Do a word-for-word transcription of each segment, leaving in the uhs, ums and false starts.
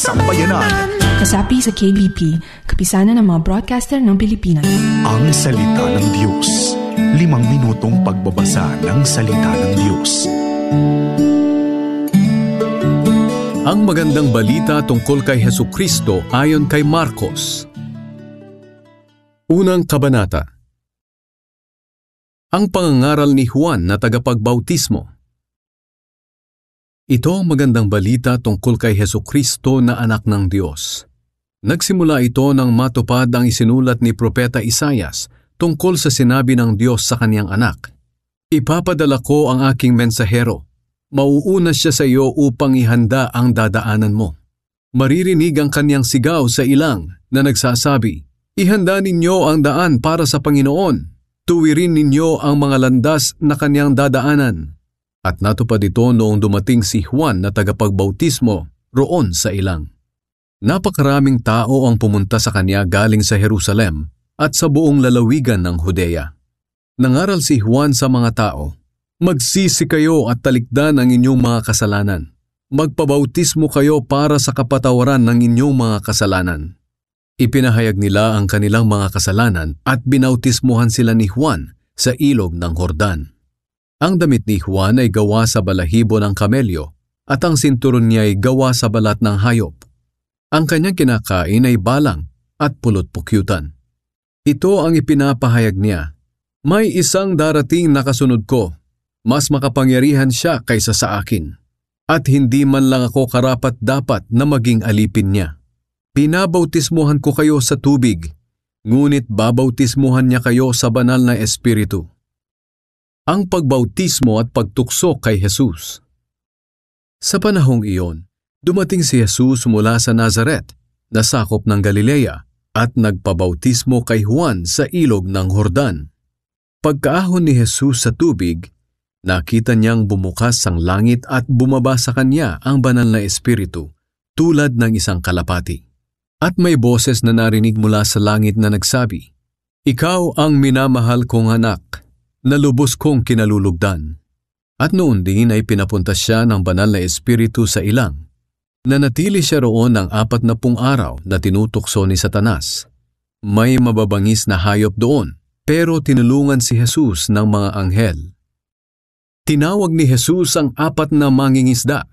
Sambayanan. Kasapi sa K B P, kapisanan ng mga broadcaster ng Pilipinas. Ang salita ng Diyos. Limang minutong pagbabasa ng salita ng Diyos. Ang magandang balita tungkol kay Hesukristo ayon kay Marcos. Unang kabanata. Ang pangangaral ni Juan na tagapagbautismo. Ito ang magandang balita tungkol kay Hesukristo na anak ng Diyos. Nagsimula ito nang matupad ang isinulat ni Propeta Isaias tungkol sa sinabi ng Diyos sa kaniyang anak. Ipapadala ko ang aking mensahero. Mauuna siya sa iyo upang ihanda ang dadaanan mo. Maririnig ang kaniyang sigaw sa ilang na nagsasabi, ihanda ninyo ang daan para sa Panginoon. Tuwirin ninyo ang mga landas na kaniyang dadaanan. At natupad ito noong dumating si Juan na tagapagbautismo roon sa ilang. Napakaraming tao ang pumunta sa kanya galing sa Jerusalem at sa buong lalawigan ng Judea. Nangaral si Juan sa mga tao, magsisi kayo at talikdan ang inyong mga kasalanan. Magpabautismo kayo para sa kapatawaran ng inyong mga kasalanan. Ipinahayag nila ang kanilang mga kasalanan at binautismuhan sila ni Juan sa ilog ng Jordan. Ang damit ni Juan ay gawa sa balahibo ng kamelyo at ang sinturon niya ay gawa sa balat ng hayop. Ang kanyang kinakain ay balang at pulot-pukyutan. Ito ang ipinapahayag niya, may isang darating na kasunod ko, mas makapangyarihan siya kaysa sa akin, at hindi man lang ako karapat-dapat na maging alipin niya. Pinabautismuhan ko kayo sa tubig, ngunit babautismuhan niya kayo sa banal na espiritu. Ang pagbautismo at pagtukso kay Jesus. Sa panahong iyon, dumating si Jesus mula sa Nazaret, na sakop ng Galilea, at nagpabautismo kay Juan sa ilog ng Jordan. Pagkaahon ni Jesus sa tubig, nakita niyang bumukas ang langit at bumaba sa kanya ang banal na espiritu, tulad ng isang kalapati. At may boses na narinig mula sa langit na nagsabi, ikaw ang minamahal kong anak, na lubos kong kinalulugdan. At noon din ay pinapunta siya ng banal na espiritu sa ilang. Nanatili siya roon ng apat na pung araw na tinutukso ni Satanas. May mababangis na hayop doon, pero tinulungan si Jesus ng mga anghel. Tinawag ni Jesus ang apat na mangingisda.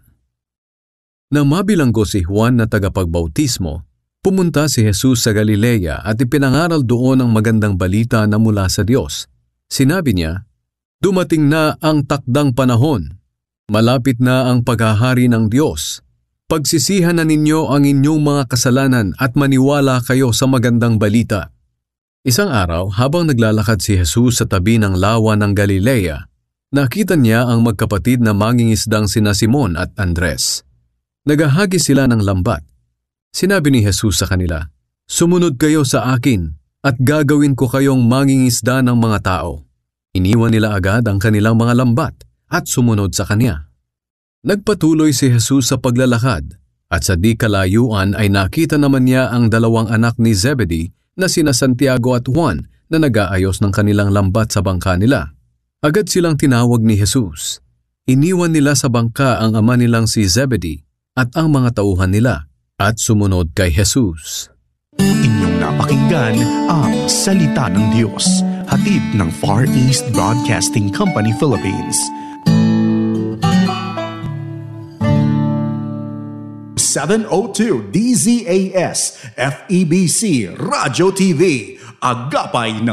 Nang mabilanggo si Juan na tagapagbautismo, pumunta si Jesus sa Galilea at ipinangaral doon ang magandang balita na mula sa Diyos. Sinabi niya, dumating na ang takdang panahon. Malapit na ang paghahari ng Diyos. Pagsisihan na ninyo ang inyong mga kasalanan at maniwala kayo sa magandang balita. Isang araw, habang naglalakad si Jesus sa tabi ng lawa ng Galilea, nakita niya ang magkapatid na mangingisdang sina Simon at Andres. Nagahagi sila ng lambat. Sinabi ni Jesus sa kanila, sumunod kayo sa akin at gagawin ko kayong mangingisda ng mga tao. Iniwan nila agad ang kanilang mga lambat at sumunod sa kanya. Nagpatuloy si Jesus sa paglalakad at sa di kalayuan ay nakita naman niya ang dalawang anak ni Zebedee na sina Santiago at Juan na nag-aayos ng kanilang lambat sa bangka nila. Agad silang tinawag ni Jesus. Iniwan nila sa bangka ang ama nilang si Zebedee at ang mga tauhan nila at sumunod kay Jesus. Inyong napakinggan ang Salita ng Diyos, hatid ng Far East Broadcasting Company Philippines. seven oh two D Z A S F E B C Radio T V, agapay ng